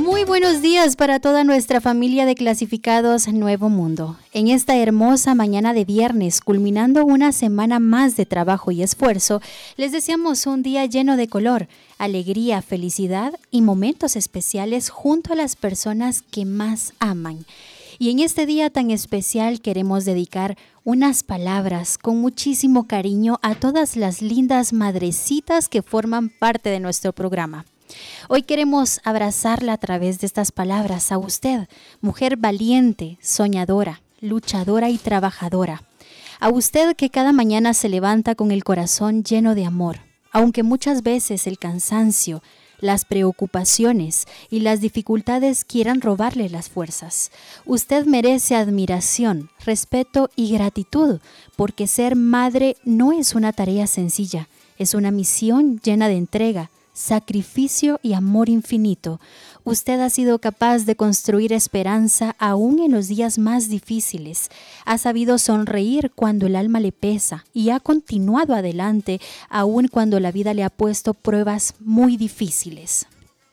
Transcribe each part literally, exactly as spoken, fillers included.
Muy buenos días para toda nuestra familia de Clasificados Nuevo Mundo. En esta hermosa mañana de viernes, culminando una semana más de trabajo y esfuerzo, les deseamos un día lleno de color, alegría, felicidad y momentos especiales junto a las personas que más aman. Y en este día tan especial queremos dedicar unas palabras con muchísimo cariño a todas las lindas madrecitas que forman parte de nuestro programa. Hoy queremos abrazarla a través de estas palabras a usted, mujer valiente, soñadora, luchadora y trabajadora. A usted que cada mañana se levanta con el corazón lleno de amor, aunque muchas veces el cansancio, las preocupaciones y las dificultades quieran robarle las fuerzas. Usted merece admiración, respeto y gratitud, porque ser madre no es una tarea sencilla, es una misión llena de entrega, sacrificio y amor infinito. Usted ha sido capaz de construir esperanza aún en los días más difíciles. Ha sabido sonreír cuando el alma le pesa y ha continuado adelante aún cuando la vida le ha puesto pruebas muy difíciles.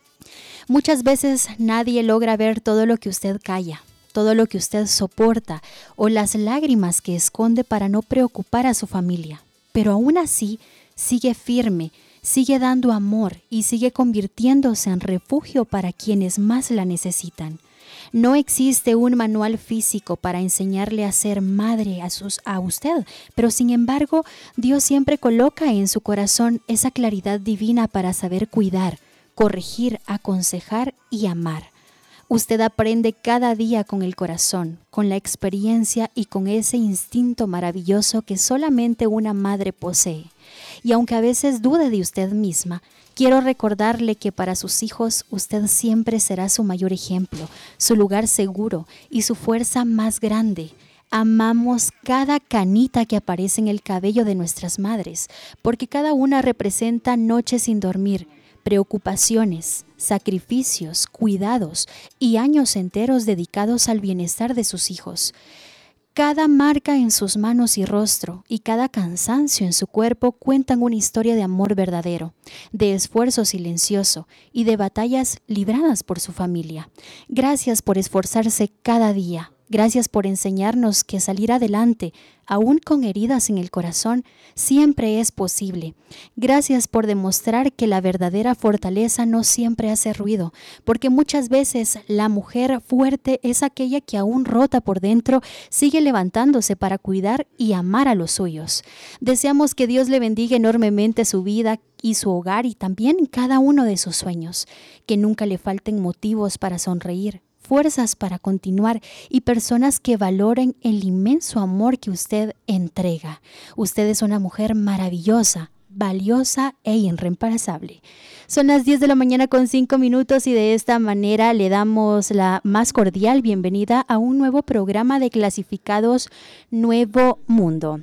Muchas veces nadie logra ver todo lo que usted calla, todo lo que usted soporta o las lágrimas que esconde para no preocupar a su familia. Pero aún así, sigue firme, sigue dando amor y sigue convirtiéndose en refugio para quienes más la necesitan. No existe un manual físico para enseñarle a ser madre a, sus, a usted, pero sin embargo, Dios siempre coloca en su corazón esa claridad divina para saber cuidar, corregir, aconsejar y amar. Usted aprende cada día con el corazón, con la experiencia y con ese instinto maravilloso que solamente una madre posee. Y aunque a veces dude de usted misma, quiero recordarle que para sus hijos usted siempre será su mayor ejemplo, su lugar seguro y su fuerza más grande. Amamos cada canita que aparece en el cabello de nuestras madres, porque cada una representa noches sin dormir, preocupaciones, sacrificios, cuidados y años enteros dedicados al bienestar de sus hijos. Cada marca en sus manos y rostro y cada cansancio en su cuerpo cuentan una historia de amor verdadero, de esfuerzo silencioso y de batallas libradas por su familia. Gracias por esforzarse cada día. Gracias por enseñarnos que salir adelante, aún con heridas en el corazón, siempre es posible. Gracias por demostrar que la verdadera fortaleza no siempre hace ruido, porque muchas veces la mujer fuerte es aquella que aún rota por dentro, sigue levantándose para cuidar y amar a los suyos. Deseamos que Dios le bendiga enormemente su vida y su hogar y también cada uno de sus sueños, que nunca le falten motivos para sonreír, fuerzas para continuar y personas que valoren el inmenso amor que usted entrega. Usted es una mujer maravillosa, valiosa e irreemplazable. Son las diez de la mañana con cinco minutos y de esta manera le damos la más cordial bienvenida a un nuevo programa de Clasificados Nuevo Mundo.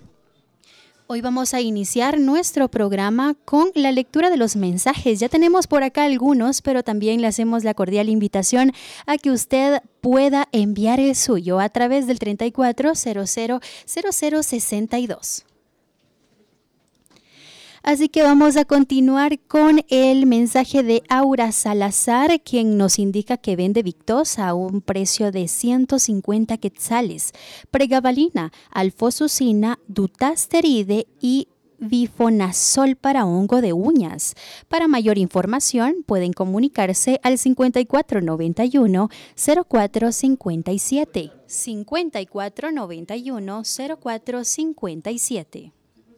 Hoy vamos a iniciar nuestro programa con la lectura de los mensajes. Ya tenemos por acá algunos, pero también le hacemos la cordial invitación a que usted pueda enviar el suyo a través del treinta y cuatro cero cero cero cero sesenta y dos. Así que vamos a continuar con el mensaje de Aura Salazar, quien nos indica que vende Victosa a un precio de ciento cincuenta quetzales, pregabalina, alfosucina, dutasteride y bifonazol para hongo de uñas. Para mayor información pueden comunicarse al cincuenta y cuatro noventa y uno cero cuatro cincuenta y siete, cincuenta y cuatro noventa y uno cero cuatro cincuenta y siete.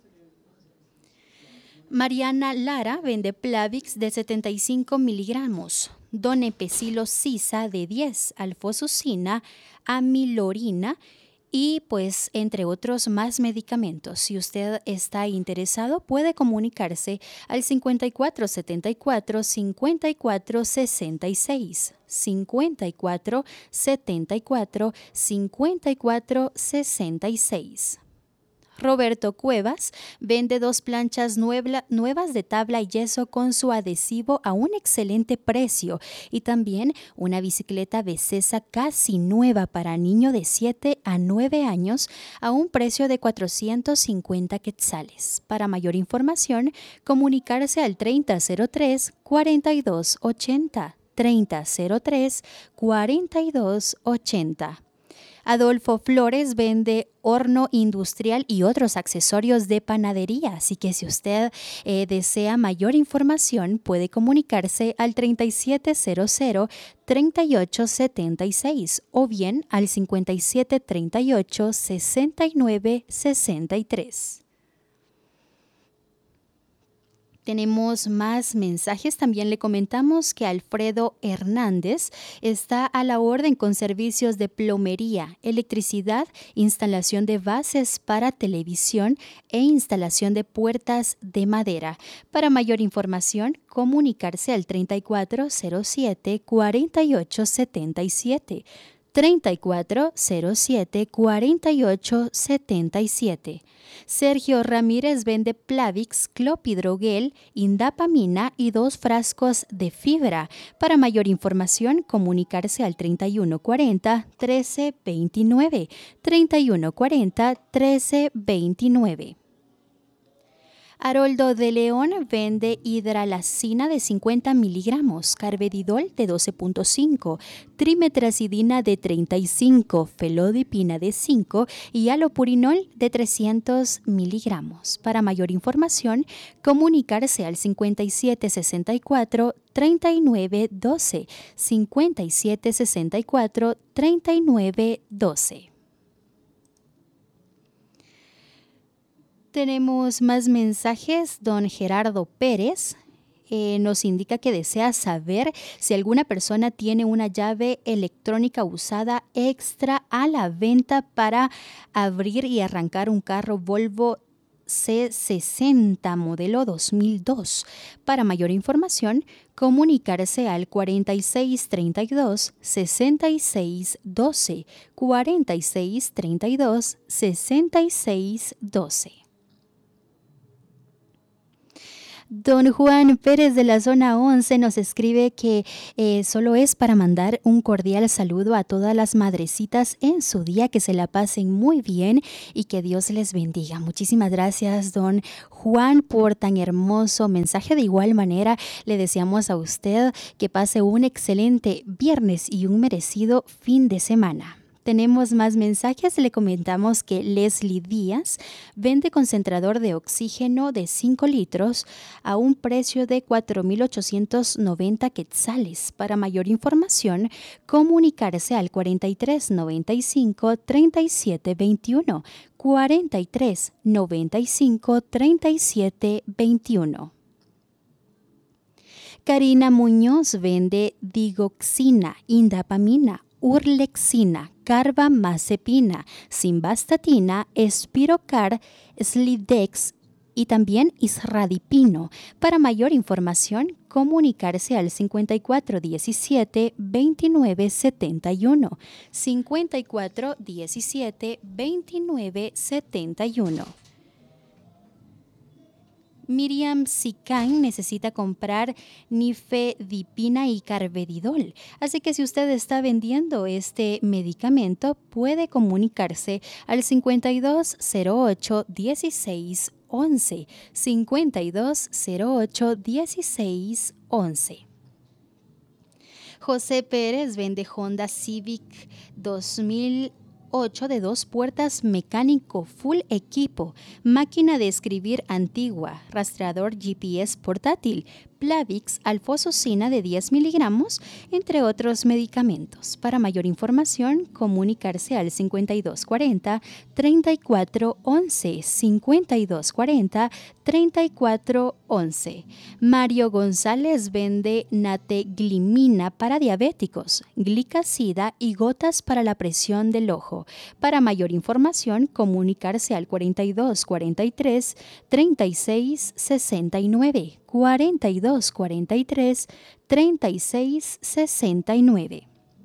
Mariana Lara vende Plavix de setenta y cinco miligramos, Donepezilo Sisa de diez, alfosucina, amilorina y pues entre otros más medicamentos. Si usted está interesado puede comunicarse al cincuenta y cuatro setenta y cuatro cincuenta y cuatro sesenta y seis, cincuenta y cuatro setenta y cuatro cincuenta y cuatro sesenta y seis. Roberto Cuevas vende dos planchas nueva, nuevas de tabla y yeso con su adhesivo a un excelente precio y también una bicicleta Becesa casi nueva para niño de siete a nueve años a un precio de cuatrocientos cincuenta quetzales. Para mayor información, comunicarse al treinta cero tres cuarenta y dos ochenta. treinta cero tres, cuarenta y dos ochenta. Adolfo Flores vende horno industrial y otros accesorios de panadería, así que si usted eh, desea mayor información puede comunicarse al treinta y siete cero cero, treinta y ocho setenta y seis o bien al cincuenta y siete treinta y ocho, sesenta y nueve sesenta y tres. Tenemos más mensajes. También le comentamos que Alfredo Hernández está a la orden con servicios de plomería, electricidad, instalación de bases para televisión e instalación de puertas de madera. Para mayor información, comunicarse al treinta y cuatro cero siete, cuarenta y ocho setenta y siete. treinta y cuatro cero siete, cuarenta y ocho setenta y siete. Sergio Ramírez vende Plavix, clopidogrel, indapamina y dos frascos de fibra. Para mayor información, comunicarse al treinta y uno cuarenta, trece veintinueve. treinta y uno cuarenta, trece veintinueve. Haroldo de León vende hidralazina de cincuenta miligramos, carvedidol de doce punto cinco, trimetracidina de treinta y cinco, felodipina de cinco y alopurinol de trescientos miligramos. Para mayor información, comunicarse al cincuenta y siete sesenta y cuatro, treinta y nueve doce, cincuenta y siete sesenta y cuatro, treinta y nueve doce. Tenemos más mensajes. Don Gerardo Pérez eh, nos indica que desea saber si alguna persona tiene una llave electrónica usada extra a la venta para abrir y arrancar un carro Volvo C sesenta modelo dos mil dos. Para mayor información, comunicarse al cuarenta y seis treinta y dos, sesenta y seis doce, cuarenta y seis treinta y dos, sesenta y seis doce. Don Juan Pérez de la zona once nos escribe que eh, solo es para mandar un cordial saludo a todas las madrecitas en su día, que se la pasen muy bien y que Dios les bendiga. Muchísimas gracias, don Juan, por tan hermoso mensaje. De igual manera, le deseamos a usted que pase un excelente viernes y un merecido fin de semana. Tenemos más mensajes. Le comentamos que Leslie Díaz vende concentrador de oxígeno de cinco litros a un precio de cuatro mil ochocientos noventa quetzales. Para mayor información, comunicarse al cuarenta y tres noventa y cinco, treinta y siete veintiuno. cuarenta y tres noventa y cinco, treinta y siete veintiuno. Karina Muñoz vende digoxina, indapamina, urlexina, carbamazepina, simvastatina, espirocar, slidex y también isradipino. Para mayor información, comunicarse al cincuenta y cuatro diecisiete, veintinueve setenta y uno. cincuenta y cuatro diecisiete, veintinueve setenta y uno. Miriam Sican necesita comprar nifedipina y carvedidol. Así que si usted está vendiendo este medicamento, puede comunicarse al cincuenta y dos cero ocho, dieciséis once. cincuenta y dos cero ocho, dieciséis once. José Pérez vende Honda Civic dos mil ocho de dos puertas, mecánico full equipo, máquina de escribir antigua, rastreador G P S portátil, Plavix, alfosocina de diez miligramos, entre otros medicamentos. Para mayor información, comunicarse al cincuenta y dos cuarenta, treinta y cuatro once, cincuenta y dos cuarenta, treinta y cuatro once. Mario González vende nateglimina para diabéticos, glicacida y gotas para la presión del ojo. Para mayor información, comunicarse al cuarenta y dos cuarenta y tres, treinta y seis sesenta y nueve. cuarenta y dos cuarenta y tres, treinta y seis sesenta y nueve.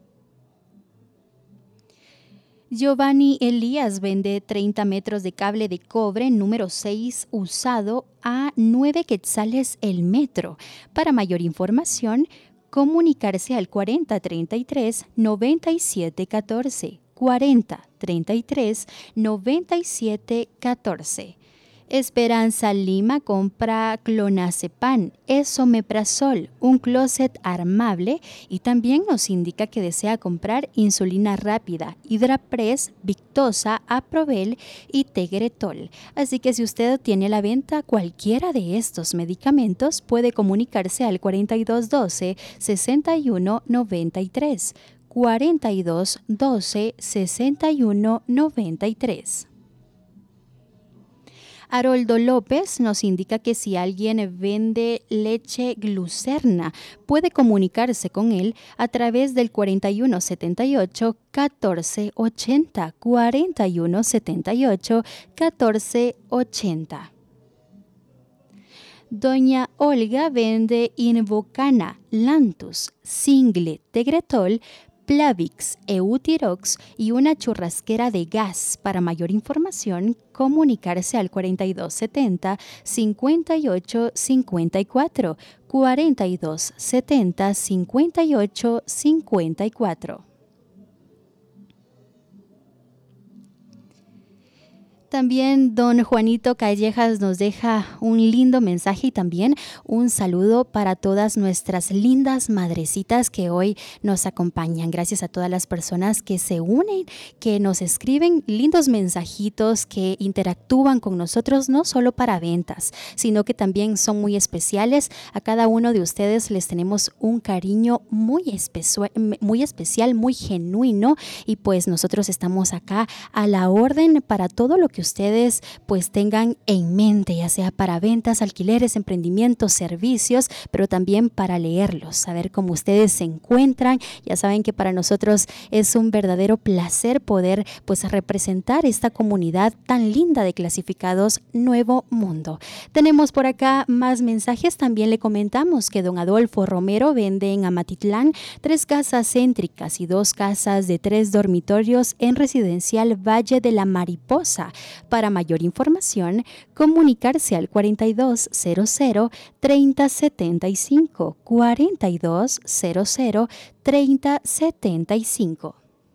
Giovanni Elías vende treinta metros de cable de cobre número seis usado a nueve quetzales el metro. Para mayor información, comunicarse al cuarenta treinta y tres, noventa y siete catorce. cuarenta treinta y tres, noventa y siete catorce. Esperanza Lima compra clonazepam, esomeprazol, un closet armable y también nos indica que desea comprar insulina rápida, Hidrapres, Victoza, Aprovel y Tegretol. Así que si usted tiene a la venta cualquiera de estos medicamentos, puede comunicarse al cuarenta y dos doce, sesenta y uno noventa y tres. cuarenta y dos doce, sesenta y uno noventa y tres. Haroldo López nos indica que si alguien vende leche glucerna, puede comunicarse con él a través del cuarenta y uno setenta y ocho, catorce ochenta, cuarenta y uno setenta y ocho, catorce ochenta. Doña Olga vende Invocana, Lantus, Single, Tegretol, Plavix, Eutirox y una churrasquera de gas. Para mayor información, comunicarse al cuarenta y dos setenta, cincuenta y ocho cincuenta y cuatro, cuarenta y dos setenta, cincuenta y ocho cincuenta y cuatro. También don Juanito Callejas nos deja un lindo mensaje y también un saludo para todas nuestras lindas madrecitas que hoy nos acompañan. Gracias a todas las personas que se unen, que nos escriben lindos mensajitos, que interactúan con nosotros, no solo para ventas, sino que también son muy especiales. A cada uno de ustedes les tenemos un cariño muy, espe- muy especial, muy genuino, y pues nosotros estamos acá a la orden para todo lo que ustedes pues tengan en mente, ya sea para ventas, alquileres, emprendimientos, servicios, pero también para leerlos, saber cómo ustedes se encuentran. Ya saben que para nosotros es un verdadero placer poder pues representar esta comunidad tan linda de Clasificados Nuevo Mundo. Tenemos por acá más mensajes. También le comentamos que don Adolfo Romero vende en Amatitlán tres casas céntricas y dos casas de tres dormitorios en Residencial Valle de la Mariposa. Para mayor información, comunicarse al cuarenta y dos cero cero, treinta setenta y cinco, cuarenta y dos cero cero, treinta setenta y cinco.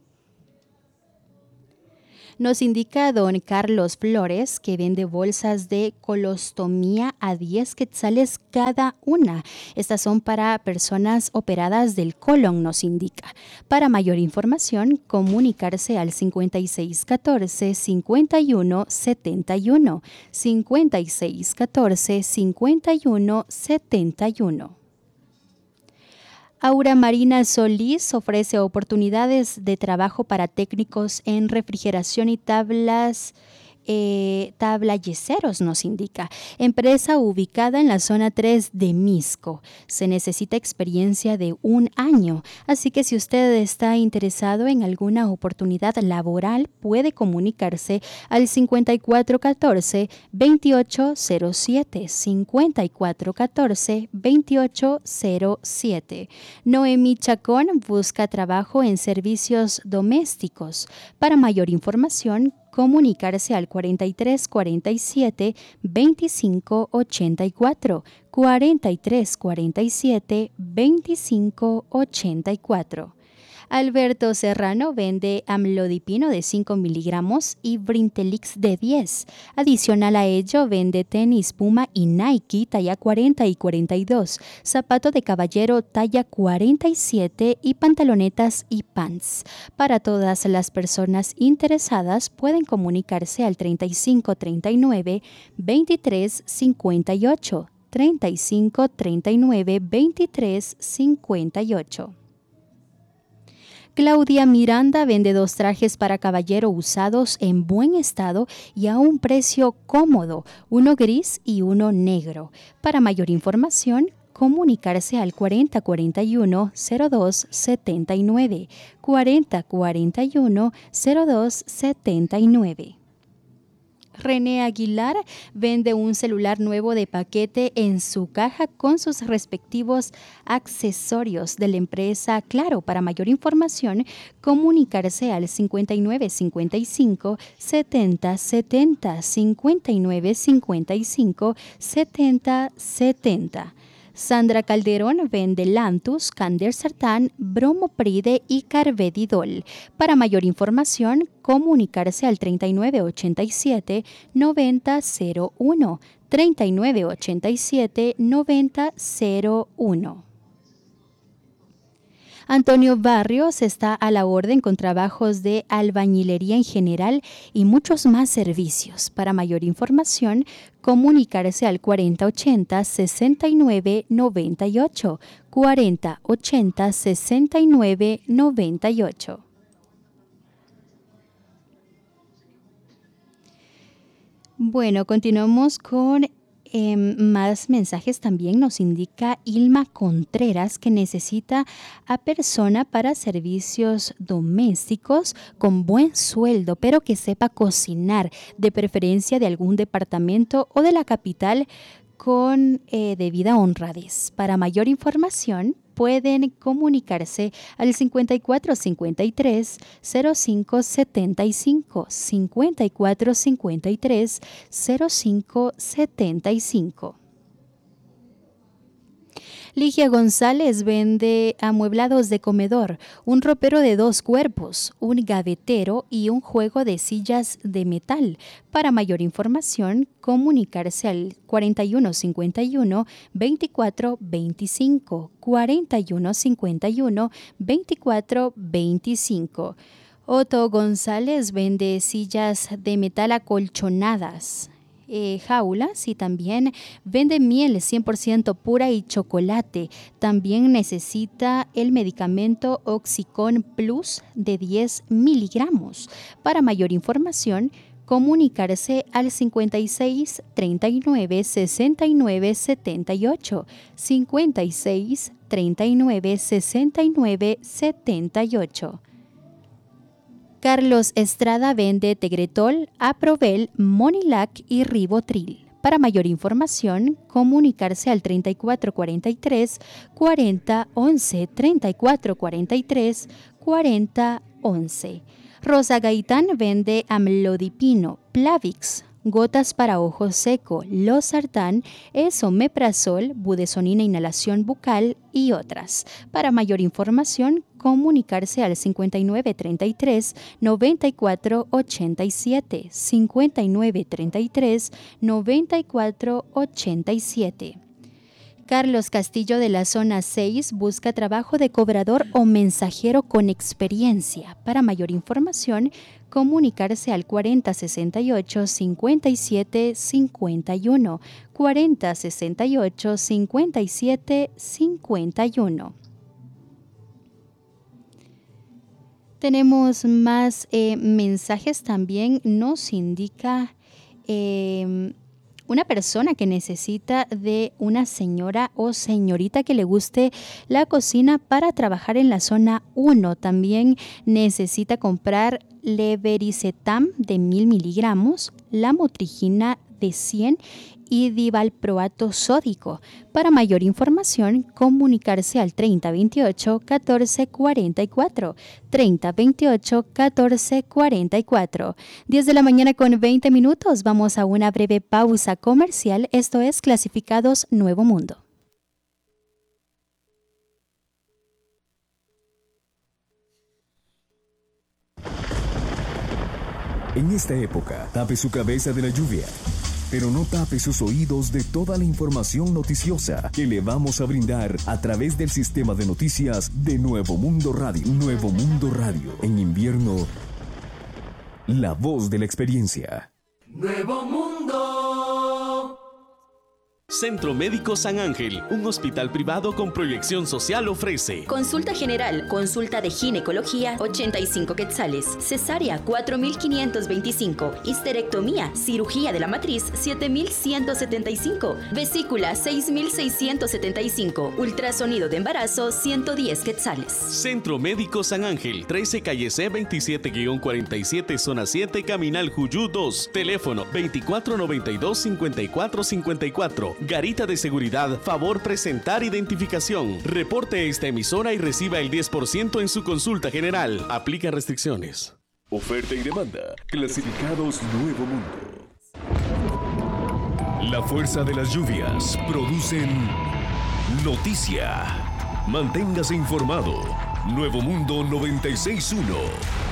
Nos indica don Carlos Flores que vende bolsas de colostomía a diez quetzales cada una. Estas son para personas operadas del colon, nos indica. Para mayor información, comunicarse al cincuenta y seis catorce, cincuenta y uno setenta y uno, cincuenta y seis catorce, cincuenta y uno setenta y uno. Aura Marina Solís ofrece oportunidades de trabajo para técnicos en refrigeración y tablas eh, tablayeceros, nos indica. Empresa ubicada en la zona tres de Misco. Se necesita experiencia de un año, así que si usted está interesado en alguna oportunidad laboral, puede comunicarse al cincuenta y cuatro catorce, veintiocho cero siete, cincuenta y cuatro catorce, veintiocho cero siete. Noemí Chacón busca trabajo en servicios domésticos. Para mayor información, comunicarse al cuarenta y tres cuarenta y siete, veinticinco ochenta y cuatro, cuarenta y tres cuarenta y siete, veinticinco ochenta y cuatro. Alberto Serrano vende amlodipino de cinco miligramos y Brintelix de diez. Adicional a ello, vende tenis Puma y Nike talla cuarenta y cuarenta y dos, zapato de caballero talla cuarenta y siete y pantalonetas y pants. Para todas las personas interesadas, pueden comunicarse al treinta y cinco treinta y nueve, veintitrés cincuenta y ocho, treinta y cinco treinta y nueve, veintitrés cincuenta y ocho. Claudia Miranda vende dos trajes para caballero usados en buen estado y a un precio cómodo, uno gris y uno negro. Para mayor información, comunicarse al cuarenta cuarenta y uno, cero dos setenta y nueve, cuarenta cuarenta y uno, cero dos setenta y nueve. René Aguilar vende un celular nuevo de paquete en su caja con sus respectivos accesorios de la empresa Claro. Para mayor información, comunicarse al cincuenta y nueve cincuenta y cinco, setenta setenta, cincuenta y nueve cincuenta y cinco, setenta setenta. Sandra Calderón vende Lantus, Candesartán, Bromopride y Carvedidol. Para mayor información, comunicarse al treinta y nueve ochenta y siete noventa cero uno. treinta y nueve ochenta y siete noventa cero uno. Antonio Barrios está a la orden con trabajos de albañilería en general y muchos más servicios. Para mayor información, comunicarse al cuarenta ochenta sesenta y nueve noventa y ocho. cuarenta ochenta sesenta y nueve noventa y ocho. Bueno, continuamos con Eh, más mensajes. También nos indica Ilma Contreras que necesita a persona para servicios domésticos con buen sueldo, pero que sepa cocinar, de preferencia de algún departamento o de la capital con eh, debida honradez. Para mayor información, pueden comunicarse al cincuenta y cuatro cincuenta y tres cero cinco setenta y cinco, cincuenta y cuatro cincuenta y tres cero cinco setenta y cinco. Ligia González vende amueblados de comedor, un ropero de dos cuerpos, un gavetero y un juego de sillas de metal. Para mayor información, comunicarse al cuarenta y uno cincuenta y uno veinticuatro veinticinco, cuarenta y uno cincuenta y uno veinticuatro veinticinco. Otto González vende sillas de metal acolchonadas, Eh, jaulas, y también vende miel cien por ciento pura y chocolate. También necesita el medicamento Oxicon Plus de diez miligramos. Para mayor información, comunicarse al cincuenta y seis treinta y nueve sesenta y nueve setenta y ocho, cincuenta y seis treinta y nueve sesenta y nueve setenta y ocho. Carlos Estrada vende Tegretol, Aprovel, Monilac y Ribotril. Para mayor información, comunicarse al treinta y cuatro cuarenta y tres cuarenta once, treinta y cuatro cuarenta y tres cuarenta once. Rosa Gaitán vende Amlodipino, Plavix, gotas para ojo seco, Losartán, Esomeprazol, budesonina inhalación bucal y otras. Para mayor información, comunicarse al cincuenta y nueve treinta y tres noventa y cuatro ochenta y siete, cincuenta y nueve treinta y tres noventa y cuatro ochenta y siete. Carlos Castillo de la zona seis busca trabajo de cobrador o mensajero con experiencia. Para mayor información, comunicarse al cuarenta sesenta y ocho cincuenta y siete cincuenta y uno, cuarenta sesenta y ocho cincuenta y siete cincuenta y uno. Tenemos más eh, mensajes. También nos indica eh, una persona que necesita de una señora o señorita que le guste la cocina para trabajar en la zona uno. También necesita comprar Levericetam de mil miligramos, Lamotrigina de cien y Divalproato sódico. Para mayor información, comunicarse al treinta veintiocho catorce cuarenta y cuatro, treinta veintiocho catorce cuarenta y cuatro. diez de la mañana con veinte minutos. Vamos a una breve pausa comercial. Esto es Clasificados Nuevo Mundo. En esta época, tape su cabeza de la lluvia, pero no tape sus oídos de toda la información noticiosa que le vamos a brindar a través del sistema de noticias de Nuevo Mundo Radio. Nuevo Mundo Radio. En invierno, la voz de la experiencia. Nuevo Mundo. Centro Médico San Ángel, un hospital privado con proyección social, ofrece consulta general, consulta de ginecología, ochenta y cinco quetzales, cesárea, cuatro mil quinientos veinticinco, histerectomía, cirugía de la matriz, siete mil ciento setenta y cinco, vesícula, seis mil seiscientos setenta y cinco, ultrasonido de embarazo, ciento diez quetzales. Centro Médico San Ángel, trece calle C veintisiete cuarenta y siete, zona siete, Caminal Juyú dos, teléfono veinticuatro noventa y dos cincuenta y cuatro cincuenta y cuatro. Garita de seguridad, favor presentar identificación. Reporte esta emisora y reciba el diez por ciento en su consulta general. Aplica restricciones. Oferta y demanda. Clasificados Nuevo Mundo. La fuerza de las lluvias producen noticia. Manténgase informado. Nuevo Mundo noventa y seis punto uno.